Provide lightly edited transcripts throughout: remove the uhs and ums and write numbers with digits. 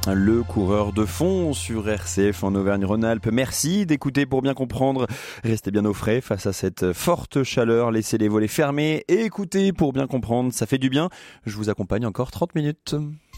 Le coureur de fond sur RCF en Auvergne-Rhône-Alpes. Merci d'écouter pour bien comprendre. Restez bien au frais face à cette forte chaleur. Laissez les volets fermés et écoutez pour bien comprendre. Ça fait du bien. Je vous accompagne encore 30 minutes.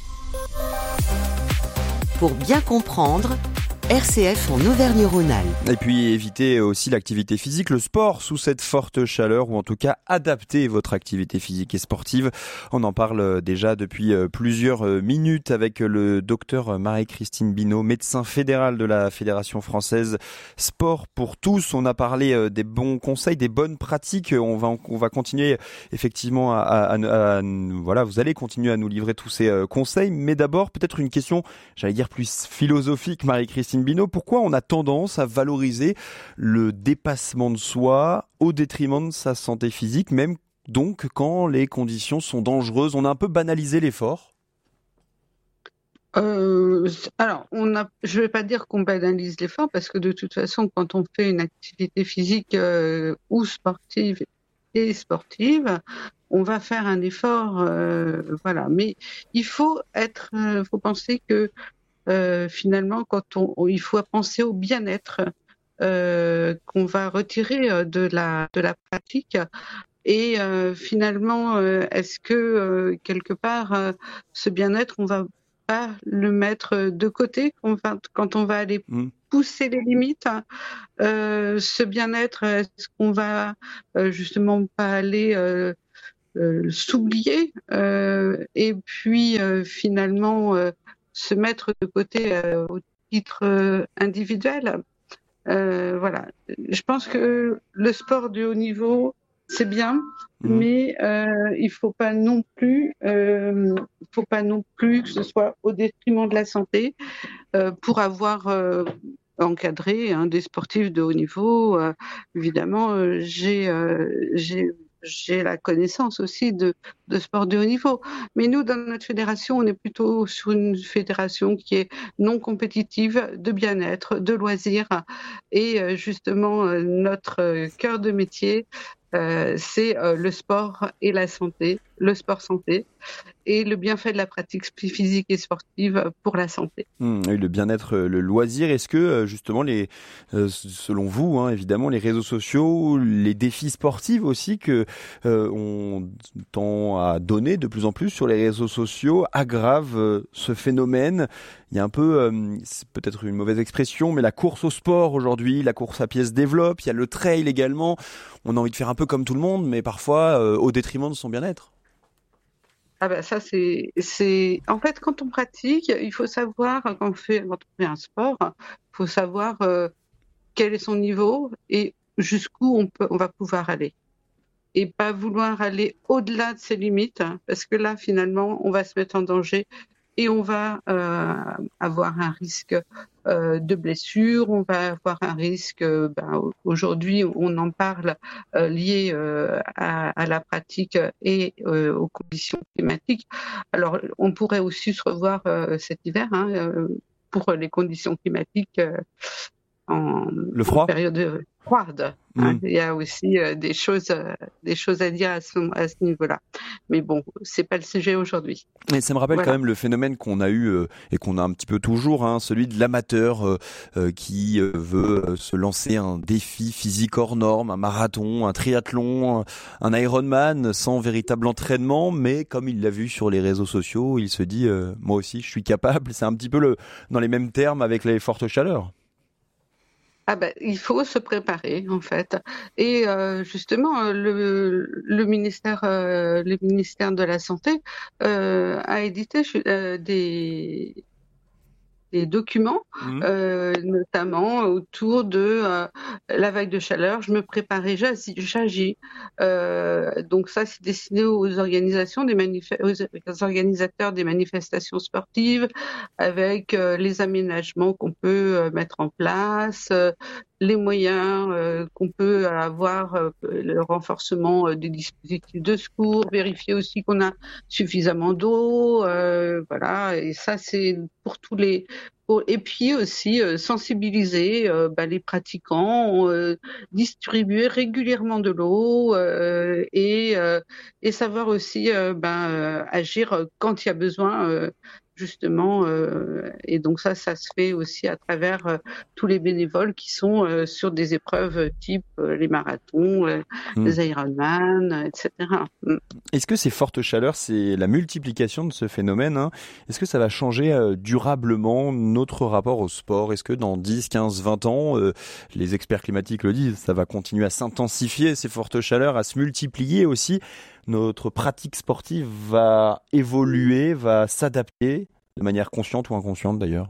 Pour bien comprendre, RCF en Auvergne-Rhône-Alpes. Et puis évitez aussi l'activité physique, le sport sous cette forte chaleur, ou en tout cas adaptez votre activité physique et sportive. On en parle déjà depuis plusieurs minutes avec le docteur Marie-Christine Binot, médecin fédéral de la Fédération française Sport pour tous. On a parlé des bons conseils, des bonnes pratiques. On va continuer effectivement voilà, vous allez continuer à nous livrer tous ces conseils. Mais d'abord, peut-être une question, j'allais dire plus philosophique, Marie-Christine Binot, pourquoi on a tendance à valoriser le dépassement de soi au détriment de sa santé physique, même donc quand les conditions sont dangereuses? On a un peu banalisé l'effort. Alors, je ne vais pas dire qu'on banalise l'effort, parce que de toute façon, quand on fait une activité physique ou sportive et sportive, on va faire un effort, voilà. Mais il faut penser que finalement, il faut penser au bien-être qu'on va retirer de la pratique. Et finalement, est-ce que quelque part, ce bien-être, on va pas le mettre de côté quand on va aller pousser les limites? Ce bien-être, est-ce qu'on va justement pas aller s'oublier et puis finalement se mettre de côté au titre individuel? Voilà. Je pense que le sport de haut niveau, c'est bien, mais il faut pas non plus que ce soit au détriment de la santé. Pour avoir encadré des sportifs de haut niveau, évidemment, j'ai la connaissance aussi de sport de haut niveau. Mais nous, dans notre fédération, on est plutôt sur une fédération qui est non compétitive, de bien-être, de loisirs. Et justement, notre cœur de métier, c'est le sport et la santé, le sport santé et le bienfait de la pratique physique et sportive pour la santé. Oui, le bien-être, le loisir. Est-ce que justement, selon vous, évidemment, les réseaux sociaux, les défis sportifs aussi que on tend à donner de plus en plus sur les réseaux sociaux aggravent ce phénomène? Il y a un peu, c'est peut-être une mauvaise expression, mais la course au sport aujourd'hui, la course à pied se développe. Il y a le trail également. On a envie de faire un peu comme tout le monde, mais parfois au détriment de son bien-être. Ah ben ça c'est en fait, quand on pratique, il faut savoir, quand on fait un sport, il faut savoir quel est son niveau et jusqu'où on va pouvoir aller, et pas vouloir aller au-delà de ses limites, parce que là finalement on va se mettre en danger et on va avoir un risque de blessure, on va avoir un risque, aujourd'hui on en parle, lié à la pratique et aux conditions climatiques. Alors on pourrait aussi se revoir cet hiver pour les conditions climatiques en période froide. Il y a aussi des choses à dire à ce niveau-là. Mais bon, c'est pas le sujet aujourd'hui. Et ça me rappelle quand même le phénomène qu'on a eu et qu'on a un petit peu toujours, celui de l'amateur qui veut se lancer un défi physique hors norme, un marathon, un triathlon, un Ironman sans véritable entraînement, mais comme il l'a vu sur les réseaux sociaux, il se dit moi aussi je suis capable. C'est un petit peu dans les mêmes termes avec les fortes chaleurs. Il faut se préparer en fait, et justement le ministère de la Santé a édité des documents, notamment autour de la vague de chaleur. Je me préparais, j'agis. Donc ça, c'est destiné aux organisateurs des manifestations sportives, avec les aménagements qu'on peut mettre en place, les moyens qu'on peut avoir, le renforcement des dispositifs de secours, vérifier aussi qu'on a suffisamment d'eau, voilà. Et ça, c'est pour tous les Et puis aussi sensibiliser les pratiquants, distribuer régulièrement de l'eau et savoir aussi agir quand il y a besoin justement. Et donc ça se fait aussi à travers tous les bénévoles qui sont sur des épreuves type les marathons, les Ironman, etc. Est-ce que ces fortes chaleurs, c'est la multiplication de ce phénomène, hein, est-ce que ça va changer durablement notre rapport au sport? Est-ce que dans 10, 15, 20 ans, les experts climatiques le disent, ça va continuer à s'intensifier, ces fortes chaleurs, à se multiplier aussi? Notre pratique sportive va évoluer, va s'adapter de manière consciente ou inconsciente d'ailleurs?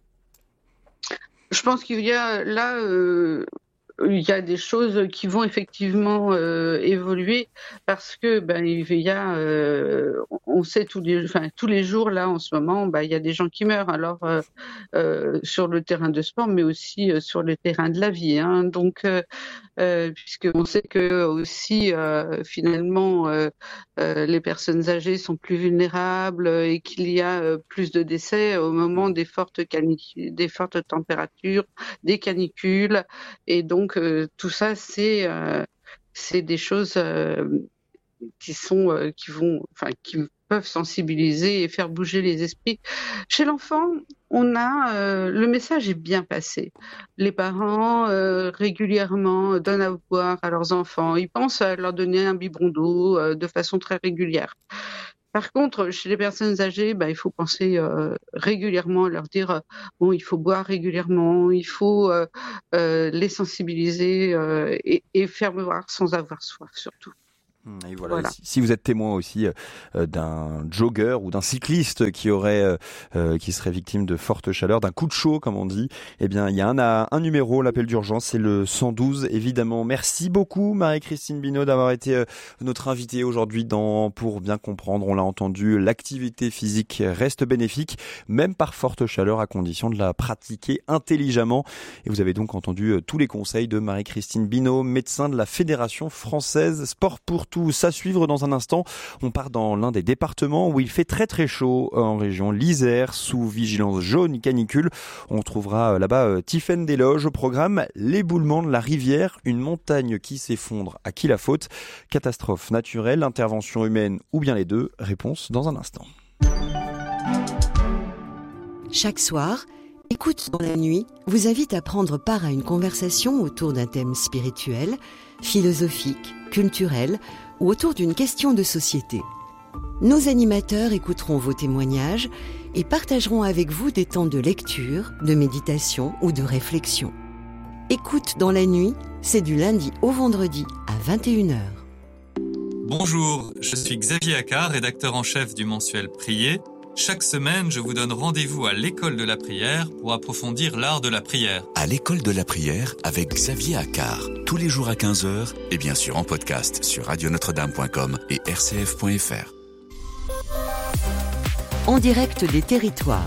Je pense qu'il y a là, il y a des choses qui vont effectivement évoluer parce que il y a, on sait tous les jours là en ce moment, il y a des gens qui meurent. Alors sur le terrain de sport, mais aussi sur le terrain de la vie. Hein. Donc puisque on sait que aussi finalement les personnes âgées sont plus vulnérables et qu'il y a plus de décès au moment des fortes températures, des canicules, et donc tout ça c'est des choses qui peuvent sensibiliser et faire bouger les esprits. Chez l'enfant, le message est bien passé. Les parents régulièrement donnent à boire à leurs enfants. Ils pensent à leur donner un biberon d'eau de façon très régulière. Par contre, chez les personnes âgées, il faut penser régulièrement, leur dire il faut boire régulièrement, il faut les sensibiliser et faire boire sans avoir soif surtout. Et voilà. Si vous êtes témoin aussi d'un jogger ou d'un cycliste qui serait victime de forte chaleur, d'un coup de chaud comme on dit, eh bien il y a un numéro, l'appel d'urgence, c'est le 112 évidemment. Merci beaucoup Marie-Christine Binot d'avoir été notre invitée aujourd'hui Pour bien comprendre. On l'a entendu, l'activité physique reste bénéfique, même par forte chaleur, à condition de la pratiquer intelligemment. Et vous avez donc entendu tous les conseils de Marie-Christine Binot, médecin de la Fédération française Sport pour tous. À suivre dans un instant, on part dans l'un des départements où il fait très très chaud, en région l'Isère, sous vigilance jaune canicule. On trouvera là-bas Tiffaine Desloges au programme l'éboulement de la rivière, une montagne qui s'effondre, à qui la faute? Catastrophe naturelle, intervention humaine ou bien les deux? Réponse dans un instant. Chaque soir, Écoute dans la nuit vous invite à prendre part à une conversation autour d'un thème spirituel, philosophique, culturel ou autour d'une question de société. Nos animateurs écouteront vos témoignages et partageront avec vous des temps de lecture, de méditation ou de réflexion. Écoute dans la nuit, c'est du lundi au vendredi à 21h. Bonjour, je suis Xavier Accard, rédacteur en chef du mensuel Prier. Chaque semaine, je vous donne rendez-vous à l'école de la prière pour approfondir l'art de la prière. À l'école de la prière avec Xavier Accard, tous les jours à 15h et bien sûr en podcast sur radionotre-dame.com et rcf.fr. En direct des territoires.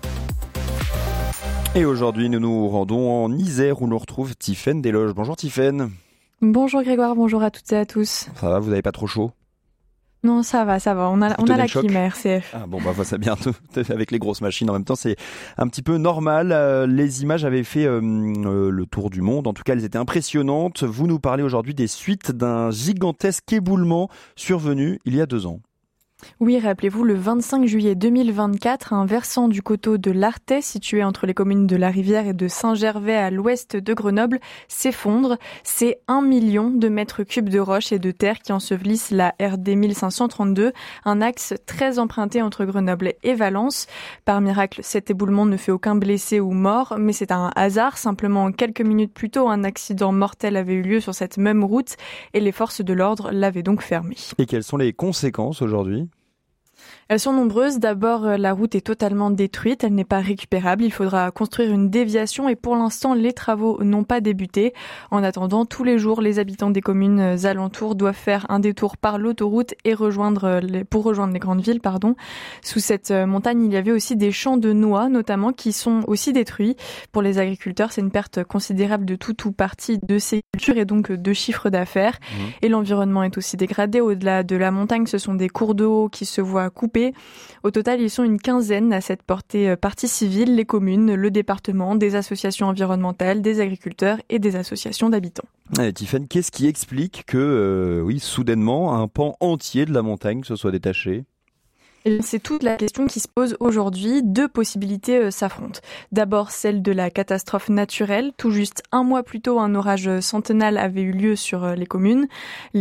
Et aujourd'hui, nous nous rendons en Isère où l'on retrouve Tiffaine Desloges. Bonjour Tiffaine. Bonjour Grégoire, bonjour à toutes et à tous. Ça va, vous n'avez pas trop chaud ? Non, ça va, on a la clim à RCF. Ah bon, ça bien avec les grosses machines. En même temps, c'est un petit peu normal. Les images avaient fait le tour du monde. En tout cas, elles étaient impressionnantes. Vous nous parlez aujourd'hui des suites d'un gigantesque éboulement survenu il y a 2 ans. Oui, rappelez-vous, le 25 juillet 2024, un versant du coteau de l'Artais, situé entre les communes de La Rivière et de Saint-Gervais à l'ouest de Grenoble, s'effondre. C'est 1 million de mètres cubes de roches et de terre qui ensevelissent la RD 1532, un axe très emprunté entre Grenoble et Valence. Par miracle, cet éboulement ne fait aucun blessé ou mort, mais c'est un hasard. Simplement, quelques minutes plus tôt, un accident mortel avait eu lieu sur cette même route et les forces de l'ordre l'avaient donc fermé. Et quelles sont les conséquences aujourd'hui ? Elles sont nombreuses. D'abord, la route est totalement détruite, elle n'est pas récupérable. Il faudra construire une déviation et pour l'instant, les travaux n'ont pas débuté. En attendant, tous les jours, les habitants des communes alentours doivent faire un détour par l'autoroute et pour rejoindre les grandes villes. Sous cette montagne, il y avait aussi des champs de noix, notamment, qui sont aussi détruits. Pour les agriculteurs, c'est une perte considérable de tout ou partie de ces cultures et donc de chiffre d'affaires. Et l'environnement est aussi dégradé. Au-delà de la montagne, ce sont des cours d'eau qui se voient coupés regroupés. Au total, ils sont une quinzaine à s'être portés partie civile, les communes, le département, des associations environnementales, des agriculteurs et des associations d'habitants. Tiffaine, qu'est-ce qui explique que, soudainement, un pan entier de la montagne se soit détaché ? C'est toute la question qui se pose aujourd'hui. Deux possibilités s'affrontent. D'abord, celle de la catastrophe naturelle. Tout juste un mois plus tôt, un orage centennal avait eu lieu sur les communes.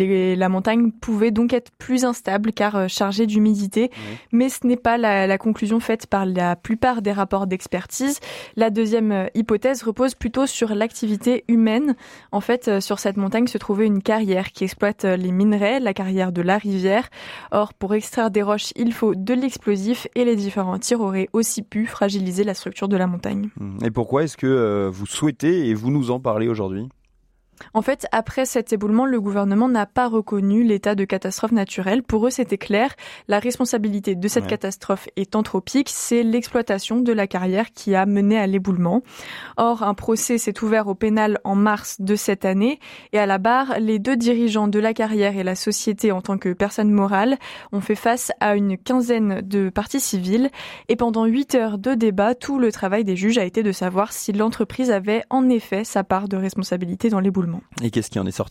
La montagne pouvait donc être plus instable car chargée d'humidité. Oui. Mais ce n'est pas la conclusion faite par la plupart des rapports d'expertise. La deuxième hypothèse repose plutôt sur l'activité humaine. En fait, sur cette montagne se trouvait une carrière qui exploite les minerais, la carrière de la rivière. Or, pour extraire des roches, il faut de l'explosif et les différents tirs auraient aussi pu fragiliser la structure de la montagne. Et pourquoi est-ce que vous souhaitez et vous nous en parlez aujourd'hui ? En fait, après cet éboulement, le gouvernement n'a pas reconnu l'état de catastrophe naturelle. Pour eux, c'était clair. La responsabilité de cette catastrophe est anthropique. C'est l'exploitation de la carrière qui a mené à l'éboulement. Or, un procès s'est ouvert au pénal en mars de cette année. Et à la barre, les deux dirigeants de la carrière et la société en tant que personne morale ont fait face à une quinzaine de parties civiles. Et pendant 8 heures de débat, tout le travail des juges a été de savoir si l'entreprise avait en effet sa part de responsabilité dans l'éboulement. Et qu'est-ce qui en est sorti ?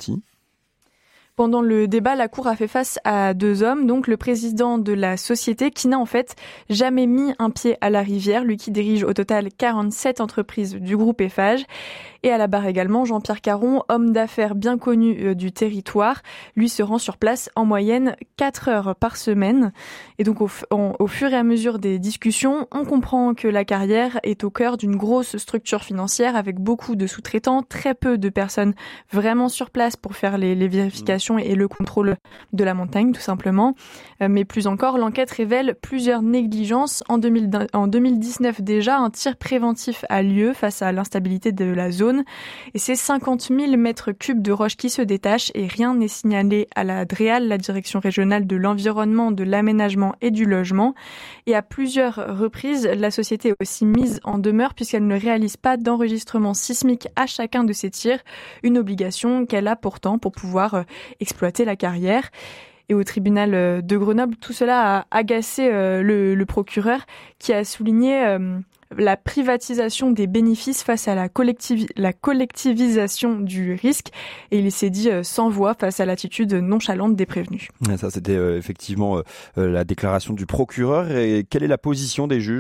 Pendant le débat, la Cour a fait face à deux hommes, donc le président de la société qui n'a en fait jamais mis un pied à la rivière, lui qui dirige au total 47 entreprises du groupe Eiffage. Et à la barre également, Jean-Pierre Caron, homme d'affaires bien connu du territoire, lui se rend sur place en moyenne 4 heures par semaine. Et donc au fur et à mesure des discussions, on comprend que la carrière est au cœur d'une grosse structure financière avec beaucoup de sous-traitants, très peu de personnes vraiment sur place pour faire les vérifications et le contrôle de la montagne tout simplement. Mais plus encore, l'enquête révèle plusieurs négligences. En 2019 déjà, un tir préventif a lieu face à l'instabilité de la zone. Et c'est 50 000 mètres cubes de roches qui se détachent et rien n'est signalé à la DREAL, la Direction régionale de l'environnement, de l'aménagement et du logement. Et à plusieurs reprises, la société est aussi mise en demeure puisqu'elle ne réalise pas d'enregistrement sismique à chacun de ses tirs, une obligation qu'elle a pourtant pour pouvoir exploiter la carrière. Et au tribunal de Grenoble, tout cela a agacé le procureur qui a souligné la privatisation des bénéfices face à la collectivisation du risque. Et il s'est dit sans voix face à l'attitude nonchalante des prévenus. Ça, c'était effectivement la déclaration du procureur. Et quelle est la position des juges ?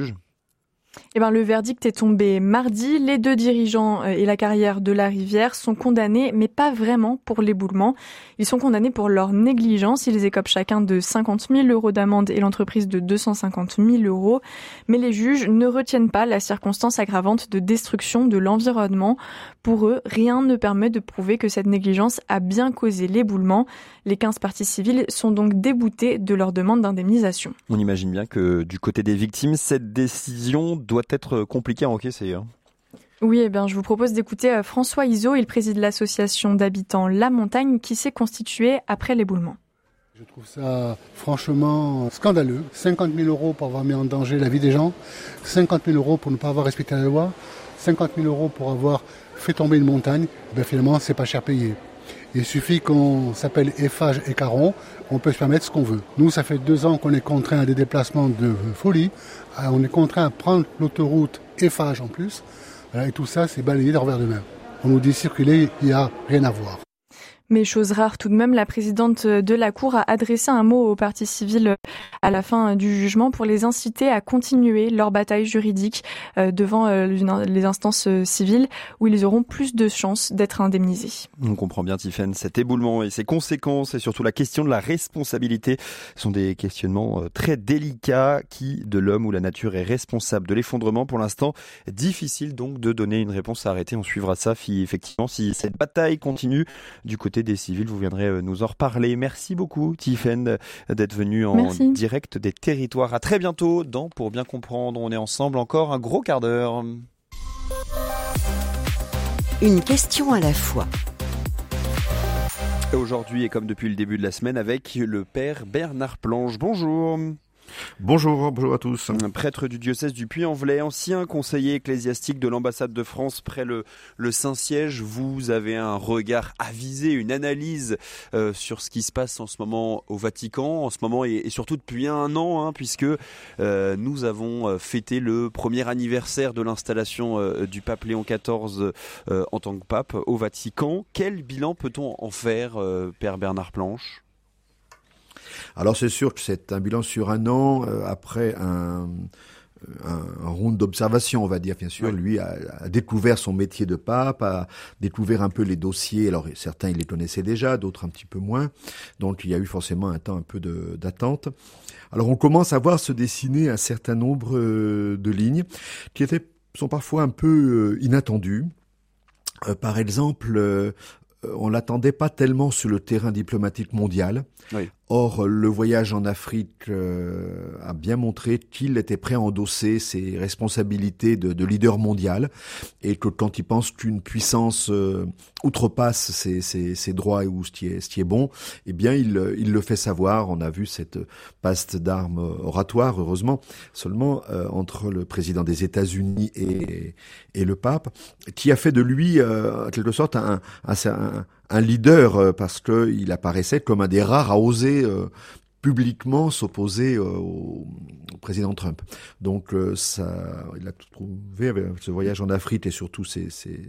Le verdict est tombé mardi. Les deux dirigeants et la carrière de la rivière sont condamnés, mais pas vraiment pour l'éboulement. Ils sont condamnés pour leur négligence. Ils écopent chacun de 50 000 euros d'amende et l'entreprise de 250 000 euros. Mais les juges ne retiennent pas la circonstance aggravante de destruction de l'environnement. Pour eux, rien ne permet de prouver que cette négligence a bien causé l'éboulement. Les 15 parties civiles sont donc déboutées de leur demande d'indemnisation. On imagine bien que du côté des victimes, cette décision doit être compliqué à encaisser. Oui, je vous propose d'écouter François Izot. Il préside l'association d'habitants La Montagne qui s'est constituée après l'éboulement. Je trouve ça franchement scandaleux. 50 000 euros pour avoir mis en danger la vie des gens, 50 000 euros pour ne pas avoir respecté la loi, 50 000 euros pour avoir fait tomber une montagne. Finalement, c'est pas cher payé. Il suffit qu'on s'appelle Eiffage et Caron, on peut se permettre ce qu'on veut. Nous, ça fait 2 ans qu'on est contraint à des déplacements de folie. On est contraint à prendre l'autoroute Eiffage en plus. Et tout ça, c'est balayé d'un revers de main. On nous dit circuler, il n'y a rien à voir. Mais chose rare tout de même, la présidente de la Cour a adressé un mot aux parties civiles à la fin du jugement pour les inciter à continuer leur bataille juridique devant les instances civiles où ils auront plus de chances d'être indemnisés. On comprend bien, Tiffaine, cet éboulement et ses conséquences et surtout la question de la responsabilité sont des questionnements très délicats. Qui de l'homme ou la nature est responsable de l'effondrement? Pour l'instant, difficile donc de donner une réponse arrêtée. On suivra ça effectivement si cette bataille continue du côté des civils. Vous viendrez nous en reparler. Merci beaucoup, Tiffaine, d'être venue en direct des territoires. À très bientôt dans Pour bien comprendre. On est ensemble encore un gros quart d'heure. Une question à la fois. Aujourd'hui, et comme depuis le début de la semaine, avec le père Bernard Planche. Bonjour. Bonjour à tous. Prêtre du diocèse du Puy-en-Velay, ancien conseiller ecclésiastique de l'ambassade de France près le Saint-Siège, vous avez un regard avisé, une analyse sur ce qui se passe en ce moment au Vatican, en ce moment et surtout depuis un an, puisque nous avons fêté le premier anniversaire de l'installation du pape Léon XIV en tant que pape au Vatican. Quel bilan peut-on en faire, Père Bernard Planche ? Alors c'est sûr que c'est un bilan sur un an après un round d'observation, on va dire. Bien sûr, lui a découvert son métier de pape, a découvert un peu les dossiers. Alors certains il les connaissait déjà, d'autres un petit peu moins. Donc il y a eu forcément un temps un peu d'attente. Alors on commence à voir se dessiner un certain nombre de lignes qui sont parfois un peu inattendues. Par exemple, on l'attendait pas tellement sur le terrain diplomatique mondial. Oui. Or, le voyage en Afrique a bien montré qu'il était prêt à endosser ses responsabilités de leader mondial et que quand il pense qu'une puissance outrepasse ses droits ou ce qui est bon, eh bien, il le fait savoir. On a vu cette passe d'armes oratoire, heureusement, seulement entre le président des États-Unis et le pape, qui a fait de lui, en quelque sorte, un leader parce que il apparaissait comme un des rares à oser publiquement s'opposer au président Trump. Donc il a trouvé avec ce voyage en Afrique et surtout ce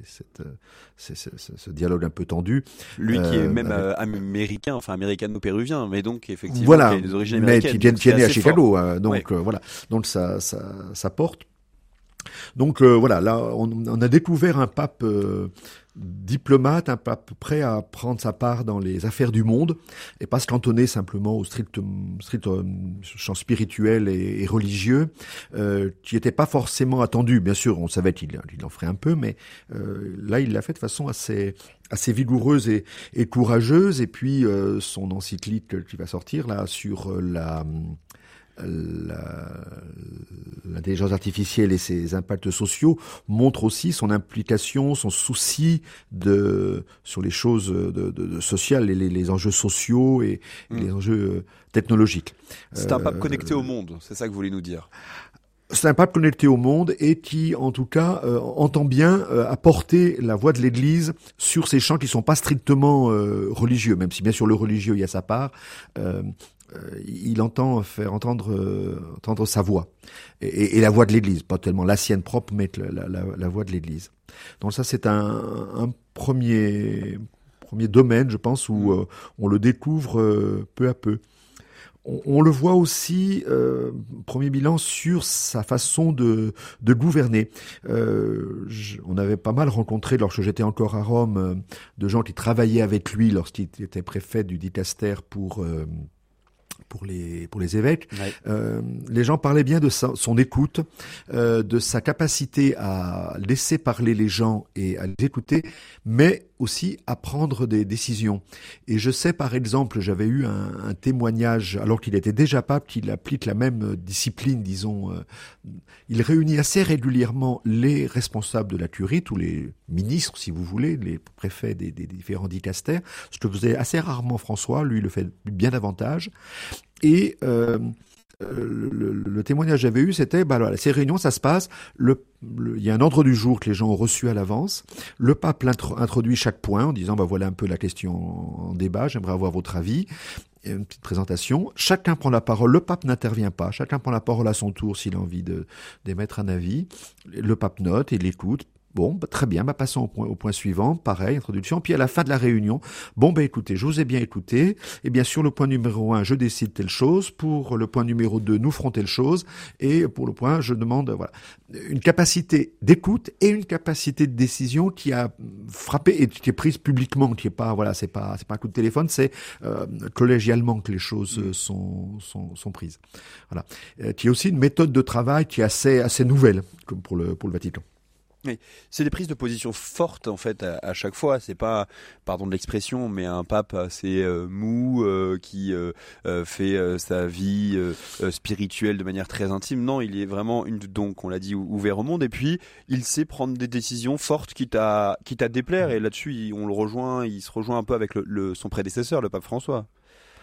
dialogue un peu tendu. Lui qui est même américain, enfin américano-péruvien, mais donc effectivement qui a des origines américaines. Mais qui est né à Chicago, voilà. Donc ça porte. Donc voilà, là on a découvert un pape diplomate, un pape prêt à prendre sa part dans les affaires du monde et pas se cantonner simplement au strict champ spirituel et religieux, qui n'était pas forcément attendu. Bien sûr, on savait qu'il en ferait un peu, mais là il l'a fait de façon assez vigoureuse et courageuse. Et puis son encyclique qui va sortir là sur l'intelligence artificielle et ses impacts sociaux montre aussi son implication, son souci sur les choses de sociales et les enjeux sociaux et les enjeux technologiques. C'est un pape connecté au monde, c'est ça que vous voulez nous dire? C'est un pape connecté au monde et qui, en tout cas, entend bien apporter la voix de l'Église sur ces champs qui sont pas strictement religieux, même si bien sûr le religieux y a sa part. Il entend faire entendre sa voix et la voix de l'Église, pas tellement la sienne propre, mais la voix de l'Église. Donc ça, c'est un premier domaine, je pense, où on le découvre peu à peu. On le voit aussi, premier bilan, sur sa façon de gouverner. On avait pas mal rencontré, lorsque j'étais encore à Rome, de gens qui travaillaient avec lui lorsqu'il était préfet du dicaster pour les évêques. Ouais. Les gens parlaient bien de son écoute, de sa capacité à laisser parler les gens et à les écouter, mais aussi à prendre des décisions. Et je sais par exemple, j'avais eu un témoignage, alors qu'il était déjà pape, qu'il applique la même discipline, disons. Il réunit assez régulièrement les responsables de la curie, tous les ministres, si vous voulez, les préfets des différents dicastères, ce que faisait assez rarement François, lui il le fait bien davantage. Et le témoignage que j'avais eu, c'était, ces réunions, ça se passe, il y a un ordre du jour que les gens ont reçu à l'avance, le pape introduit chaque point en disant, voilà un peu la question en débat, j'aimerais avoir votre avis, une petite présentation, chacun prend la parole, le pape n'intervient pas, chacun prend la parole à son tour s'il a envie d'émettre un avis, le pape note et l'écoute. Bon, très bien, passons au point suivant, pareil, introduction. Puis à la fin de la réunion, écoutez, je vous ai bien écouté, et bien sûr le point numéro 1, je décide telle chose, pour le point numéro 2, nous ferons telle chose, et pour le point, je demande, une capacité d'écoute et une capacité de décision qui a frappé et qui est prise publiquement, qui est pas, c'est pas un coup de téléphone, c'est collégialement que les choses sont prises. Voilà. Qui est aussi une méthode de travail qui est assez nouvelle pour le Vatican. Oui, c'est des prises de position fortes en fait à chaque fois. C'est pas, pardon de l'expression, mais un pape assez mou qui fait sa vie spirituelle de manière très intime. Non, il est vraiment donc on l'a dit, ouvert au monde. Et puis il sait prendre des décisions fortes, quitte à déplaire. Et là-dessus, il se rejoint un peu avec son prédécesseur, le pape François.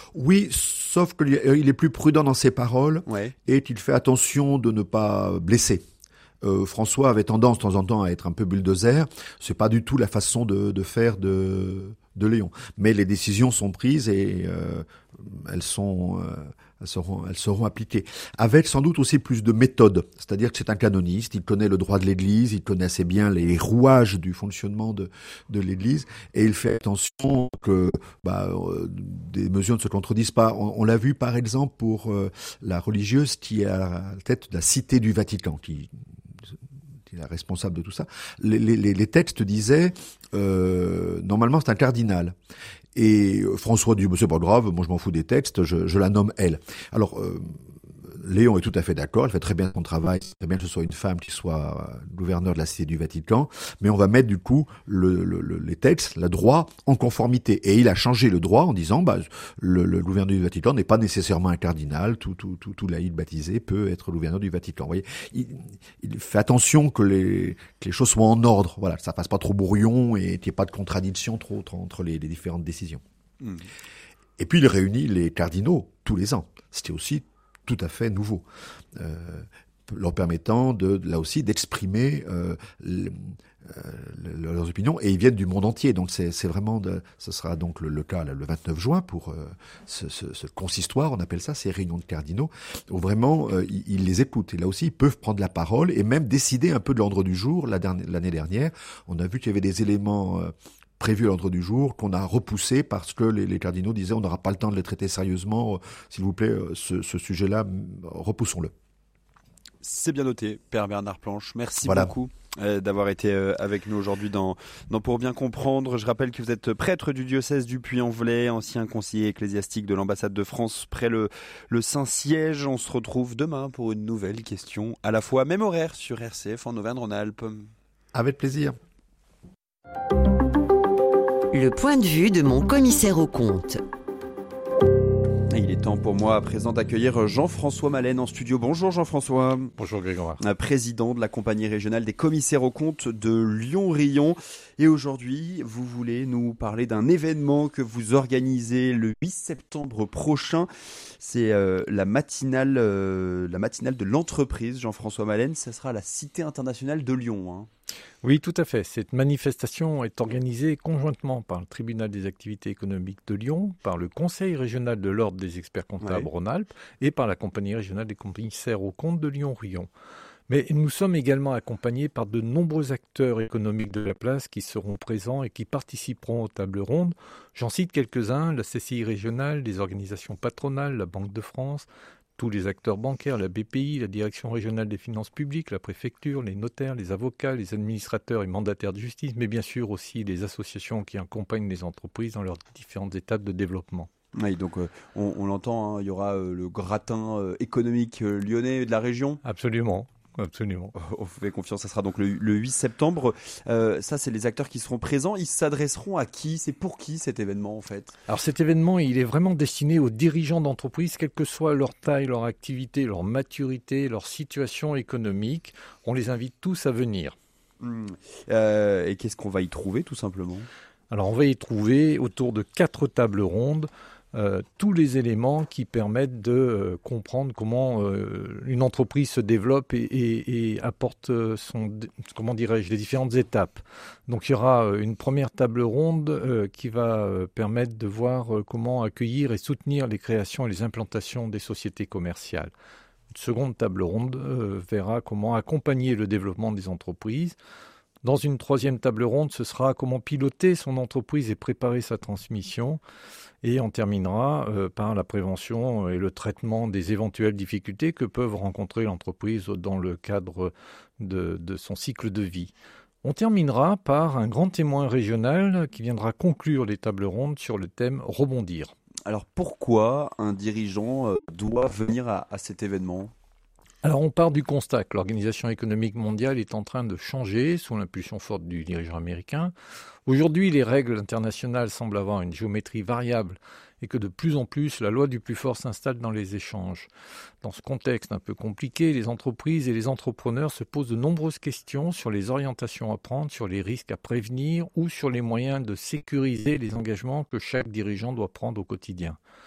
Oui, sauf qu'il est plus prudent dans ses paroles et qu'il fait attention de ne pas blesser. François avait tendance de temps en temps à être un peu bulldozer. C'est pas du tout la façon de faire de Léon. Mais les décisions sont prises et elles seront appliquées. Avec sans doute aussi plus de méthode. C'est-à-dire que c'est un canoniste, il connaît le droit de l'Église, il connaît assez bien les rouages du fonctionnement de l'Église et il fait attention que des mesures ne se contredisent pas. On l'a vu par exemple pour la religieuse qui est à la tête de la Cité du Vatican, qui est la responsable de tout ça. Les textes disaient normalement c'est un cardinal. Et François dit c'est pas grave, moi je m'en fous des textes, je la nomme elle. Alors Léon est tout à fait d'accord, elle fait très bien son travail, c'est très bien que ce soit une femme qui soit gouverneur de la Cité du Vatican, mais on va mettre du coup les textes, le droit en conformité. Et il a changé le droit en disant le gouverneur du Vatican n'est pas nécessairement un cardinal, tout laïc baptisé peut être le gouverneur du Vatican. Vous voyez, il fait attention que les choses soient en ordre, voilà, que ça fasse pas trop brouillon et qu'il n'y ait pas de contradiction trop entre les différentes décisions. Et puis il réunit les cardinaux tous les ans. C'était aussi tout à fait nouveau, leur permettant là aussi d'exprimer leurs opinions, et ils viennent du monde entier. Donc c'est vraiment ce sera donc le cas le 29 juin pour ce consistoire, on appelle ça, ces réunions de cardinaux, où vraiment ils les écoutent. Et là aussi, ils peuvent prendre la parole et même décider un peu de l'ordre du jour. L'année dernière, on a vu qu'il y avait des éléments prévu à l'ordre du jour, qu'on a repoussé parce que les cardinaux disaient on n'aura pas le temps de les traiter sérieusement, s'il vous plaît, ce sujet-là, repoussons-le. C'est bien noté, Père Bernard Planche. Merci beaucoup d'avoir été avec nous aujourd'hui dans Pour bien comprendre. Je rappelle que vous êtes prêtre du diocèse du Puy-en-Velay, ancien conseiller ecclésiastique de l'ambassade de France près le Saint-Siège. On se retrouve demain pour une nouvelle question, à la fois même horaire sur RCF en Auvergne-Rhône-Alpes. Avec plaisir. Le point de vue de mon commissaire aux comptes. Il est temps pour moi à présent d'accueillir Jean-François Malène en studio. Bonjour Jean-François. Bonjour Grégoire. Président de la compagnie régionale des commissaires aux comptes de Lyon-Rion. Et aujourd'hui, vous voulez nous parler d'un événement que vous organisez le 8 septembre prochain. C'est la matinale de l'entreprise, Jean-François Malène. Ça sera à la Cité internationale de Lyon. Oui, tout à fait. Cette manifestation est organisée conjointement par le Tribunal des activités économiques de Lyon, par le Conseil régional de l'Ordre des experts comptables Rhône-Alpes et par la Compagnie régionale des commissaires aux comptes de Lyon-Rion. Mais nous sommes également accompagnés par de nombreux acteurs économiques de la place qui seront présents et qui participeront aux tables rondes. J'en cite quelques-uns, la CCI régionale, les organisations patronales, la Banque de France, tous les acteurs bancaires, la BPI, la Direction régionale des finances publiques, la préfecture, les notaires, les avocats, les administrateurs et mandataires de justice, mais bien sûr aussi les associations qui accompagnent les entreprises dans leurs différentes étapes de développement. Oui, donc on l'entend, il y aura le gratin économique lyonnais de la région. Absolument. Absolument. On vous fait confiance, ça sera donc le 8 septembre. Ça, c'est les acteurs qui seront présents. Ils s'adresseront à qui ? C'est pour qui cet événement en fait ? Alors cet événement, il est vraiment destiné aux dirigeants d'entreprise, quelle que soit leur taille, leur activité, leur maturité, leur situation économique. On les invite tous à venir. Et qu'est-ce qu'on va y trouver tout simplement ? Alors on va y trouver autour de 4 tables rondes. Tous les éléments qui permettent de comprendre comment une entreprise se développe et apporte les différentes étapes. Donc il y aura une première table ronde qui va permettre de voir comment accueillir et soutenir les créations et les implantations des sociétés commerciales. Une seconde table ronde verra comment accompagner le développement des entreprises. Dans une troisième table ronde, ce sera comment piloter son entreprise et préparer sa transmission. Et on terminera par la prévention et le traitement des éventuelles difficultés que peuvent rencontrer l'entreprise dans le cadre de son cycle de vie. On terminera par un grand témoin régional qui viendra conclure les tables rondes sur le thème « Rebondir ». Alors pourquoi un dirigeant doit venir à cet événement ? Alors on part du constat que l'Organisation économique mondiale est en train de changer sous l'impulsion forte du dirigeant américain. Aujourd'hui, les règles internationales semblent avoir une géométrie variable et que de plus en plus, la loi du plus fort s'installe dans les échanges. Dans ce contexte un peu compliqué, les entreprises et les entrepreneurs se posent de nombreuses questions sur les orientations à prendre, sur les risques à prévenir ou sur les moyens de sécuriser les engagements que chaque dirigeant doit prendre au quotidien.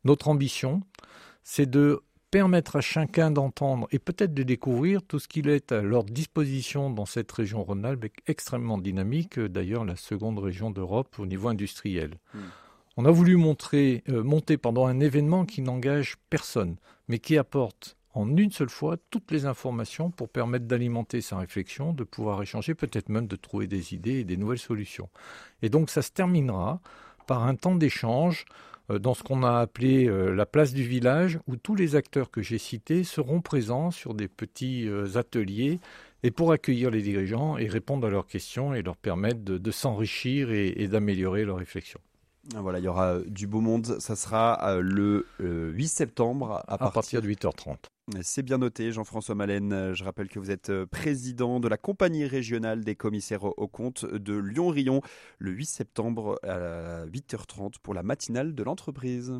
Notre ambition, c'est de permettre à chacun d'entendre et peut-être de découvrir tout ce qu'il est à leur disposition dans cette région Rhône-Alpes extrêmement dynamique, d'ailleurs la seconde région d'Europe au niveau industriel. On a voulu monter un événement qui n'engage personne, mais qui apporte en une seule fois toutes les informations pour permettre d'alimenter sa réflexion, de pouvoir échanger, peut-être même de trouver des idées et des nouvelles solutions. Et donc ça se terminera par un temps d'échange dans ce qu'on a appelé la place du village, où tous les acteurs que j'ai cités seront présents sur des petits ateliers et pour accueillir les dirigeants et répondre à leurs questions et leur permettre de s'enrichir et d'améliorer leur réflexion. Voilà, il y aura du beau monde. Ça sera le 8 septembre à partir de 8h30. C'est bien noté, Jean-François Malène. Je rappelle que vous êtes président de la compagnie régionale des commissaires aux comptes de Lyon-Rion le 8 septembre à 8h30 pour la matinale de l'entreprise.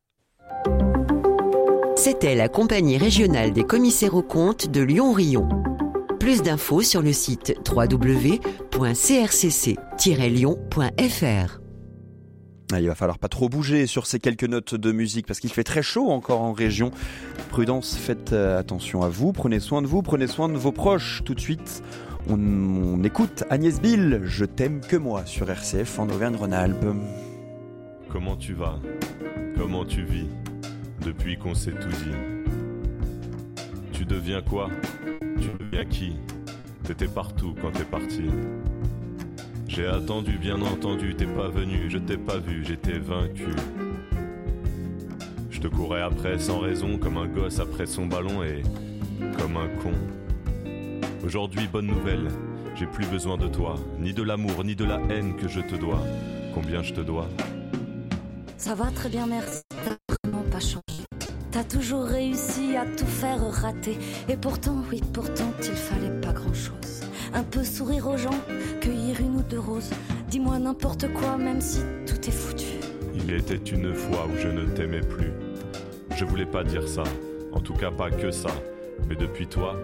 C'était la compagnie régionale des commissaires aux comptes de Lyon-Rion. Plus d'infos sur le site www.crcc-lyon.fr. Il va falloir pas trop bouger sur ces quelques notes de musique parce qu'il fait très chaud encore en région. Prudence, faites attention à vous, prenez soin de vous, prenez soin de vos proches. Tout de suite, on écoute Agnès Bill, Je t'aime que moi sur RCF en Auvergne-Rhône-Alpes. Comment tu vas ? Comment tu vis ? Depuis qu'on s'est tout dit. Tu deviens quoi ? Tu deviens qui ? T'étais partout quand t'es parti. J'ai attendu, bien entendu, t'es pas venu, je t'ai pas vu, j'étais vaincu. Je te courais après sans raison, comme un gosse après son ballon et comme un con. Aujourd'hui, bonne nouvelle, j'ai plus besoin de toi, ni de l'amour, ni de la haine que je te dois. Combien je te dois ? Ça va très bien, merci, t'as vraiment pas changé. T'as toujours réussi à tout faire rater. Et pourtant, oui, pourtant, il fallait pas grand-chose. Un peu sourire aux gens, cueillir une ou deux roses. Dis-moi n'importe quoi, même si tout est foutu. Il était une fois où je ne t'aimais plus. Je voulais pas dire ça, en tout cas pas que ça. Mais depuis toi,